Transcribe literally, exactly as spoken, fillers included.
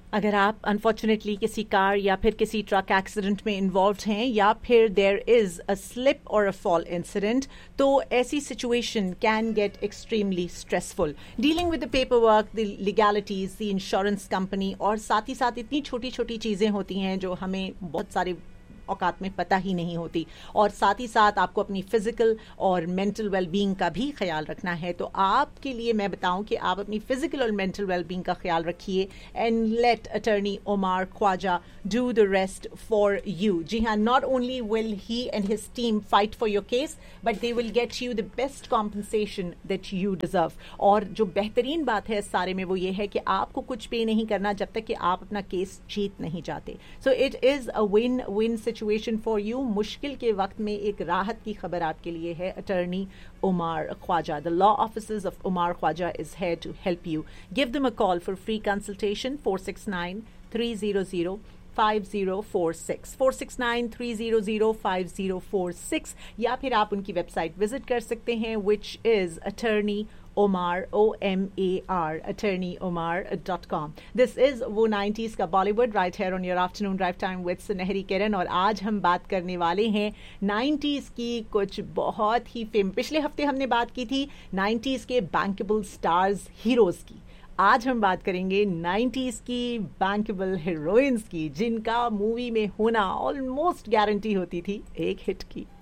अगर आप अनफॉर्चुनेटली किसी कार या फिर किसी ट्रक एक्सीडेंट में इन्वॉल्व हैं या फिर देयर इज अ स्लिप और अ फॉल इंसिडेंट, तो ऐसी situation can get extremely stressful. Dealing with the paper work, the legalities, the insurance company, और साथ ही साथ इतनी छोटी छोटी चीज़ें होती हैं जो हमें बहुत सारे औकात में पता ही नहीं होती, और साथ ही साथ आपको अपनी फिजिकल और मेंटल वेलबींग का भी ख्याल रखना है. तो आपके लिए मैं बताऊं कि आप अपनी फिजिकल और मेंटल वेलबींग का ख्याल रखिए and let attorney Umar Khwaja do the rest for you. जी हाँ, not only will he and his team fight for your case, but they will get you the best compensation that you deserve. और जो बेहतरीन बात है इस सारे में वो ये है कि आपको कुछ पे नहीं करना जब तक कि आप अपना केस जीत नहीं जाते. So it is a win win situation for you. मुश्किल के वक्त में एक राहत की खबर आपके लिए है. Attorney Umar Khwaja, the law officers of Umar Khwaja is here to help you. Give them a call for free consultation four six nine three zero zero five zero four six four six nine three zero zero five zero four six, या फिर आप उनकी website visit कर सकते हैं which is attorney Omar, O M A R, attorney omar dot com. This is वो nineties का Bollywood right here on your afternoon drive time with सुनहरी किरण. और आज हम बात करने वाले हैं नाइंटीज़ की कुछ बहुत ही फेम. पिछले हफ्ते हमने बात की थी नाइंटीज़ के बैंकेबल स्टार्स हीरोज़ की. आज हम बात करेंगे नाइंटीज़ की बैंकेबल हीरोइंस की, जिनका मूवी में होना ऑलमोस्ट गारंटी होती थी एक हिट की.